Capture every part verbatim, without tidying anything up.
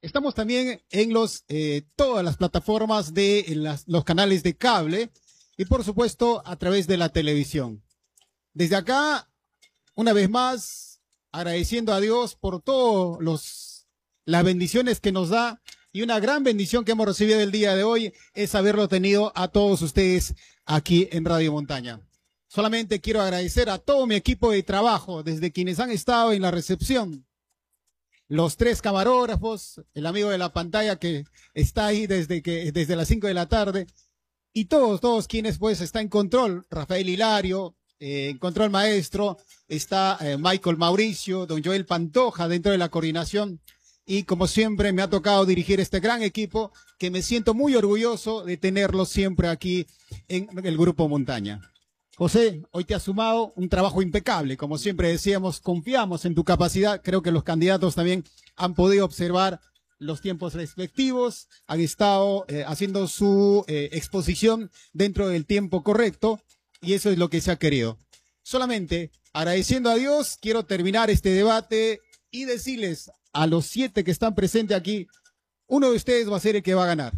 Estamos también en los eh, todas las plataformas de las, los canales de cable y por supuesto a través de la televisión. Desde acá, una vez más, agradeciendo a Dios por todas las bendiciones que nos da, y una gran bendición que hemos recibido el día de hoy es haberlo tenido a todos ustedes aquí en Radio Montaña. Solamente quiero agradecer a todo mi equipo de trabajo, desde quienes han estado en la recepción, los tres camarógrafos, el amigo de la pantalla que está ahí desde, que, desde las cinco de la tarde, y todos, todos quienes pues están en control, Rafael Hilario, eh, en control maestro, está eh, Michael Mauricio, don Joel Pantoja dentro de la coordinación, y como siempre me ha tocado dirigir este gran equipo que me siento muy orgulloso de tenerlo siempre aquí en el Grupo Montaña. José, hoy te has sumado un trabajo impecable, como siempre decíamos, confiamos en tu capacidad, creo que los candidatos también han podido observar los tiempos respectivos, han estado eh, haciendo su eh, exposición dentro del tiempo correcto y eso es lo que se ha querido. Solamente agradeciendo a Dios, quiero terminar este debate y decirles a los siete que están presentes aquí, uno de ustedes va a ser el que va a ganar.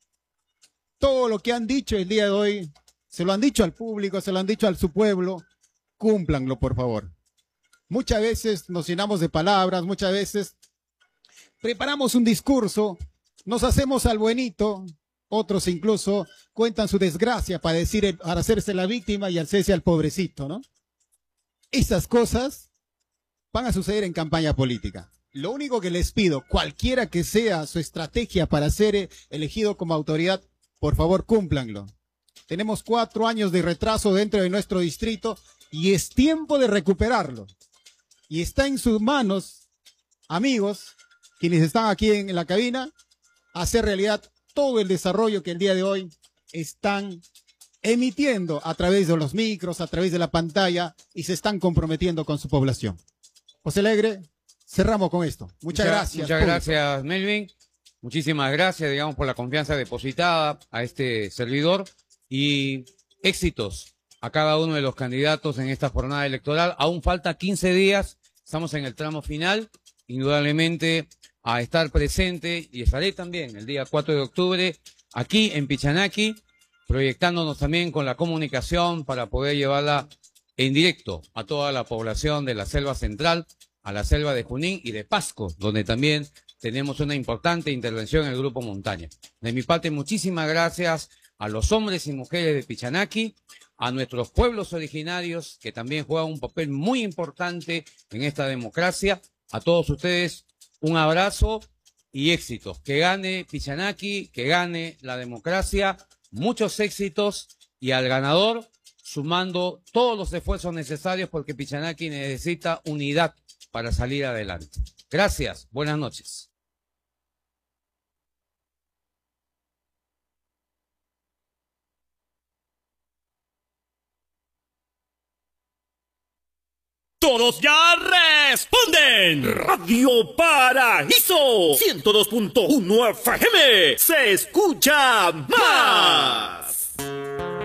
Todo lo que han dicho el día de hoy, se lo han dicho al público, se lo han dicho a su pueblo, cúmplanlo por favor. Muchas veces nos llenamos de palabras, muchas veces preparamos un discurso, nos hacemos al buenito, otros incluso cuentan su desgracia para decir, para hacerse la víctima y hacerse al pobrecito, ¿no? Esas cosas van a suceder en campaña política. Lo único que les pido, cualquiera que sea su estrategia para ser elegido como autoridad, por favor cúmplanlo. Tenemos cuatro años de retraso dentro de nuestro distrito y es tiempo de recuperarlo. Y está en sus manos, amigos, quienes están aquí en la cabina, hacer realidad todo el desarrollo que el día de hoy están emitiendo a través de los micros, a través de la pantalla y se están comprometiendo con su población. José Alegre, cerramos con esto. Muchas, muchas gracias. Muchas público. gracias, Melvin. Muchísimas gracias, digamos, por la confianza depositada a este servidor y éxitos a cada uno de los candidatos en esta jornada electoral. Aún falta quince días, estamos en el tramo final, indudablemente a estar presente y estaré también el día cuatro de octubre aquí en Pichanaki, proyectándonos también con la comunicación para poder llevarla en directo a toda la población de la selva central, a la selva de Junín y de Pasco, donde también tenemos una importante intervención en el Grupo Montaña. De mi parte, muchísimas gracias a los hombres y mujeres de Pichanaki, a nuestros pueblos originarios, que también juegan un papel muy importante en esta democracia. A todos ustedes, un abrazo y éxitos. Que gane Pichanaki, que gane la democracia, muchos éxitos y al ganador sumando todos los esfuerzos necesarios porque Pichanaki necesita unidad para salir adelante. Gracias, buenas noches. ¡Todos ya responden! Radio Paraíso ciento dos punto uno F M se escucha más.